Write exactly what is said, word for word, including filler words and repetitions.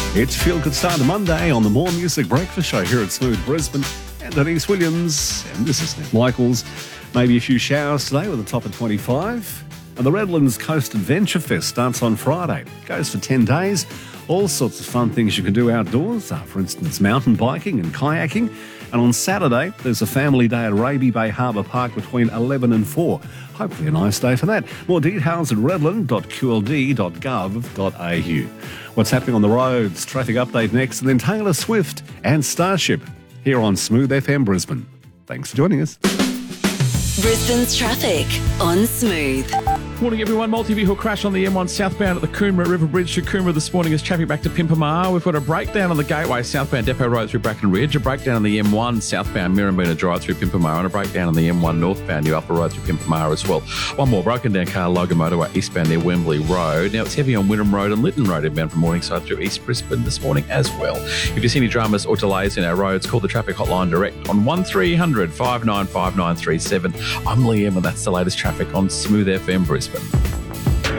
It's Feel Good Start Monday on the More Music Breakfast Show here at Smooth Brisbane. And Denise Williams, and this is Steph Michaels. Maybe a few showers today with a top of twenty-five. And the Redlands Coast Adventure Fest starts on Friday. Goes for ten days. All sorts of fun things you can do outdoors. Uh, for instance, mountain biking and kayaking. And on Saturday, there's a family day at Raby Bay Harbour Park between eleven and four. Hopefully a nice day for that. More details at redland dot q l d dot gov dot a u. What's happening on the roads? Traffic update next. And then Taylor Swift and Starship here on Smooth F M Brisbane. Thanks for joining us. Brisbane's traffic on Smooth. Morning everyone. Multi-vehicle crash on the M one southbound at the Coomera River Bridge to Coomera this morning as traffic back to Pimpamar. We've got a breakdown on the Gateway southbound Depot Road through Bracken Ridge, a breakdown on the M one southbound Mirrabina Drive through Pimpamar, and a breakdown on the M one northbound New Upper Road through Pimpamar as well. One more broken down car, Logan Motorway eastbound near Wembley Road. Now it's heavy on Wynnum Road and Lytton Road inbound from Morningside through East Brisbane this morning as well. If you see any dramas or delays in our roads, call the traffic hotline direct on one three hundred five nine five nine three seven. I'm Liam and that's the latest traffic on Smooth F M Brisbane.